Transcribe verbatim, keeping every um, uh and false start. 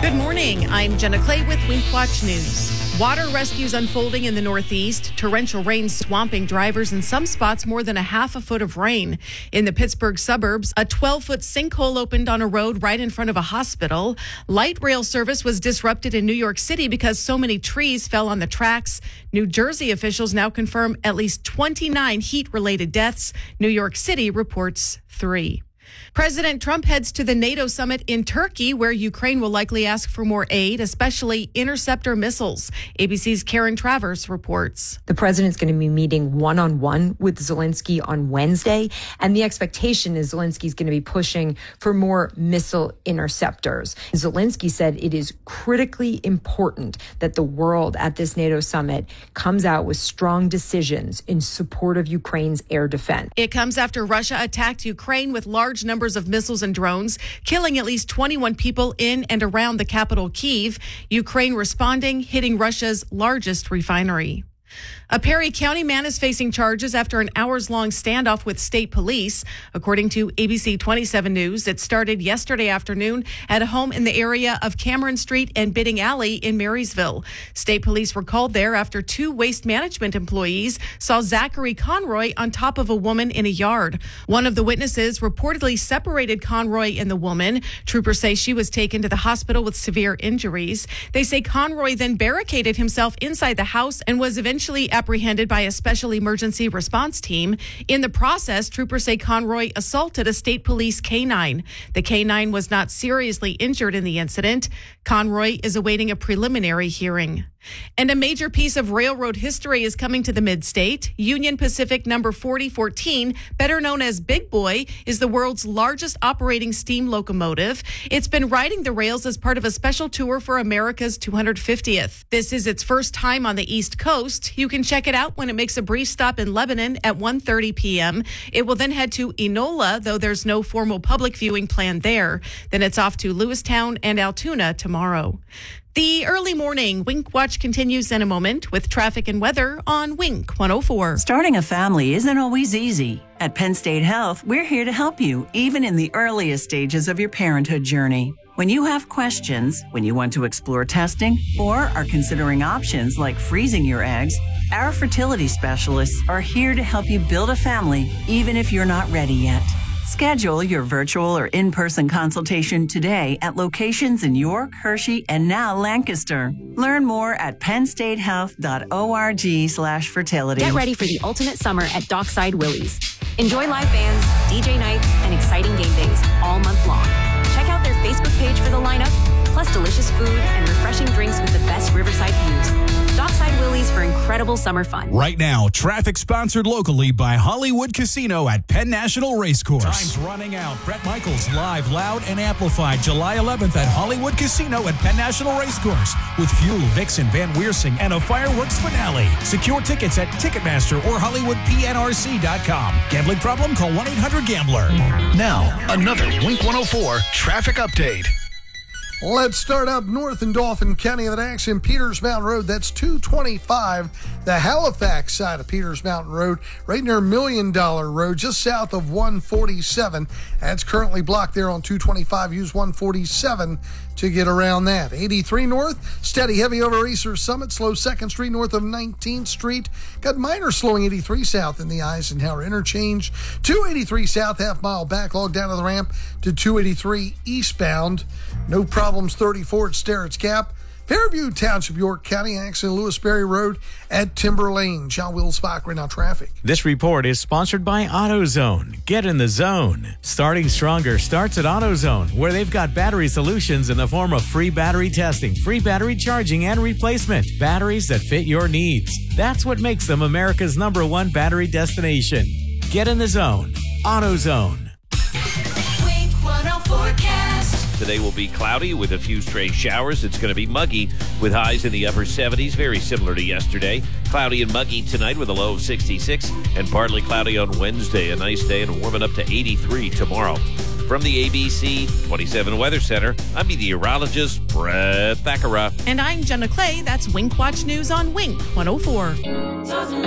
Good morning. I'm Jenna Clay with Wink Watch News. Water rescues unfolding in the Northeast. Torrential rain swamping drivers in some spots, more than a half a foot of rain. In the Pittsburgh suburbs, a twelve-foot sinkhole opened on a road right in front of a hospital. Light rail service was disrupted in New York City because so many trees fell on the tracks. New Jersey officials now confirm at least twenty-nine heat-related deaths. New York City reports three. President Trump heads to the NATO summit in Turkey, where Ukraine will likely ask for more aid, especially interceptor missiles. A B C's Karen Travers reports. The president's going to be meeting one-on-one with Zelensky on Wednesday, and the expectation is Zelensky's going to be pushing for more missile interceptors. Zelensky said it is critically important that the world at this NATO summit comes out with strong decisions in support of Ukraine's air defense. It comes after Russia attacked Ukraine with large numbers of missiles and drones, killing at least twenty-one people in and around the capital, Kyiv. Ukraine responding, hitting Russia's largest refinery. A Perry County man is facing charges after an hours-long standoff with state police. According to A B C twenty-seven News, it started yesterday afternoon at a home in the area of Cameron Street and Bidding Alley in Marysville. State police were called there after two waste management employees saw Zachary Conroy on top of a woman in a yard. One of the witnesses reportedly separated Conroy and the woman. Troopers say she was taken to the hospital with severe injuries. They say Conroy then barricaded himself inside the house and was eventually apprehended by a special emergency response team. In the process, troopers say Conroy assaulted a state police K nine. The K nine was not seriously injured in the incident. Conroy is awaiting a preliminary hearing. And a major piece of railroad history is coming to the Mid-State. Union Pacific number forty fourteen, better known as Big Boy, is the world's largest operating steam locomotive. It's been riding the rails as part of a special tour for America's two hundred fiftieth. This is its first time on the East Coast. You can check it out when it makes a brief stop in Lebanon at one thirty p.m. It will then head to Enola, though there's no formal public viewing planned there. Then it's off to Lewistown and Altoona tomorrow. The early morning Wink Watch continues in a moment with traffic and weather on Wink one oh four. Starting a family isn't always easy. At Penn State Health, we're here to help you, even in the earliest stages of your parenthood journey. When you have questions, when you want to explore testing, or are considering options like freezing your eggs, our fertility specialists are here to help you build a family, even if you're not ready yet. Schedule your virtual or in-person consultation today at locations in York, Hershey, and now Lancaster. Learn more at pennstatehealth.org slash fertility. Get ready for the ultimate summer at Dockside Willie's. Enjoy live bands, D J nights, and exciting game days all month long. Check out their Facebook page for the lineup, plus delicious food and refreshing drinks with the best riverside views. Dockside Willie's for incredible summer fun. Right now, traffic sponsored locally by Hollywood Casino at Penn National Racecourse. Time's running out. Brett Michaels live, loud, and amplified July eleventh at Hollywood Casino at Penn National Racecourse with Fuel, Vixen, Van Weersing, and a fireworks finale. Secure tickets at Ticketmaster or Hollywood P N R C dot com. Gambling problem? Call one eight hundred gambler. Now, another Wink one oh four traffic update. Let's start up north in Dauphin County of the action. Peters Mountain Road, that's two twenty-five. The Halifax side of Peters Mountain Road, right near Million Dollar Road, just south of one forty-seven. That's currently blocked there on two twenty-five. Use one forty-seven to get around that. eighty-three north, steady heavy over Racer Summit, slow second Street north of nineteenth Street. Got minor slowing eighty-three south in the Eisenhower interchange. two eighty-three south, half mile backlog down to the ramp to two eighty-three eastbound. No problems thirty-four at Sterrett's Gap. Fairview Township, York County, accident Lewisberry Road at Timber Lane. John Wills-Bach, right now traffic. This report is sponsored by AutoZone. Get in the zone. Starting stronger starts at AutoZone, where they've got battery solutions in the form of free battery testing, free battery charging, and replacement. Batteries that fit your needs. That's what makes them America's number one battery destination. Get in the zone. AutoZone. Wink one oh forecast. Today will be cloudy with a few stray showers. It's going to be muggy with highs in the upper seventies, very similar to yesterday. Cloudy and muggy tonight with a low of sixty-six, and partly cloudy on Wednesday. A nice day and warming up to eighty-three tomorrow. From the A B C twenty-seven Weather Center, I'm meteorologist Brett Thakara. And I'm Jenna Clay. That's Wink Watch News on Wink one oh four.